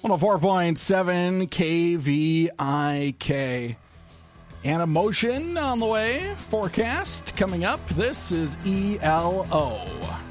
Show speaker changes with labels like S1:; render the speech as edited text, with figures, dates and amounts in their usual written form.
S1: 104.7 KVIK. And a motion on the way. Forecast coming up. This is ELO.